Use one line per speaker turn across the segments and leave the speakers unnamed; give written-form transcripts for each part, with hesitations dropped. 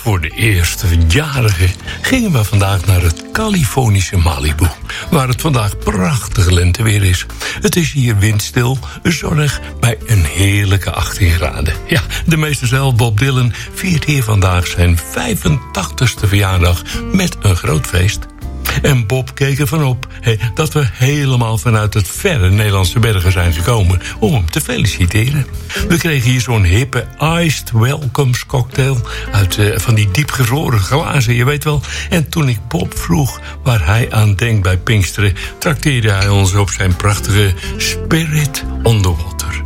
voor de eerstejarige gingen we vandaag naar het Californische Malibu, waar het vandaag prachtig lenteweer is. Het is hier windstil, zonnig bij een heerlijke 18 graden. Ja, de meester zelf, Bob Dylan, viert hier vandaag zijn 85ste verjaardag met een groot feest. En Bob keek ervan op dat we helemaal vanuit het verre Nederlandse bergen zijn gekomen om hem te feliciteren. We kregen hier zo'n hippe iced welcomes cocktail uit van die diepgevroren glazen, je weet wel. En toen ik Bob vroeg waar hij aan denkt bij Pinksteren, trakteerde hij ons op zijn prachtige Spirit on the Water.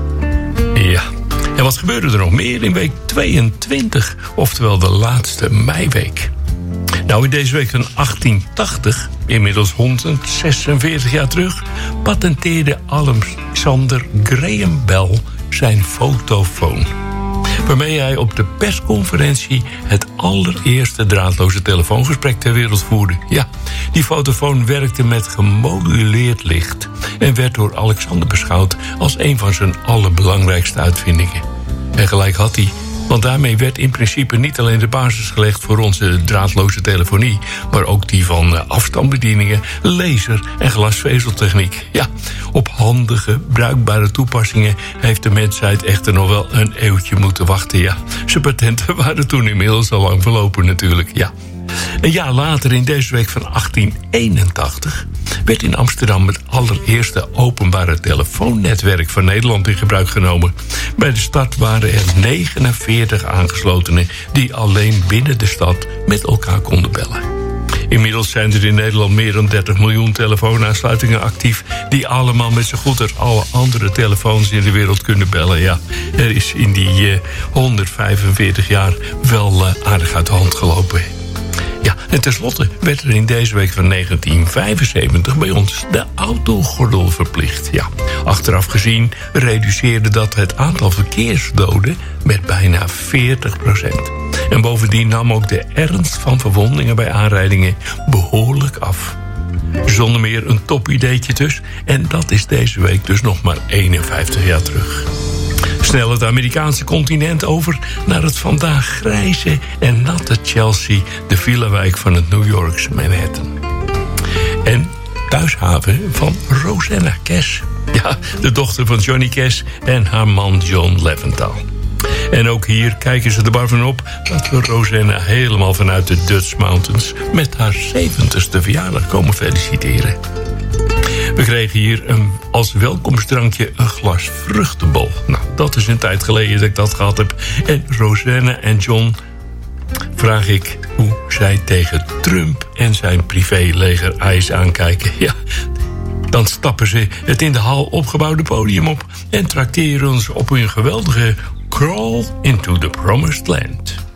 Ja. En wat gebeurde er nog meer in week 22, oftewel de laatste meiweek? Nou, in deze week van 1880, inmiddels 146 jaar terug, patenteerde Alexander Graham Bell zijn fotofoon, waarmee hij op de persconferentie het allereerste draadloze telefoongesprek ter wereld voerde. Ja, die fotofoon werkte met gemoduleerd licht en werd door Alexander beschouwd als een van zijn allerbelangrijkste uitvindingen. En gelijk had hij, want daarmee werd in principe niet alleen de basis gelegd voor onze draadloze telefonie, maar ook die van afstandsbedieningen, laser en glasvezeltechniek. Ja, op handige, bruikbare toepassingen heeft de mensheid echter nog wel een eeuwtje moeten wachten. Ja, zijn patenten waren toen inmiddels al lang verlopen natuurlijk, ja. Een jaar later, in deze week van 1881, werd in Amsterdam het allereerste openbare telefoonnetwerk van Nederland in gebruik genomen. Bij de start waren er 49 aangeslotenen die alleen binnen de stad met elkaar konden bellen. Inmiddels zijn er in Nederland meer dan 30 miljoen telefoonaansluitingen actief, die allemaal met zo goed als alle andere telefoons in de wereld kunnen bellen. Ja, er is in die 145 jaar wel aardig uit de hand gelopen. Ja, en tenslotte werd er in deze week van 1975 bij ons de autogordel verplicht. Ja, achteraf gezien reduceerde dat het aantal verkeersdoden met bijna 40%. En bovendien nam ook de ernst van verwondingen bij aanrijdingen behoorlijk af. Zonder meer een topideetje dus. En dat is deze week dus nog maar 51 jaar terug. Snel het Amerikaanse continent over naar het vandaag grijze en natte Chelsea, de villawijk van het New Yorkse Manhattan. En thuishaven van Rosanna Cash. Ja, de dochter van Johnny Cash en haar man John Leventhal. En ook hier kijken ze er bar van op dat we Rosanna helemaal vanuit de Dutch Mountains met haar 70ste verjaardag komen feliciteren. We kregen hier als welkomstdrankje een glas vruchtenbol. Nou, dat is een tijd geleden dat ik dat gehad heb. En Rosanna en John vraag ik hoe zij tegen Trump en zijn privéleger ijs aankijken. Ja, dan stappen ze het in de hal opgebouwde podium op en trakteren ons op hun geweldige Crawl into the Promised Land.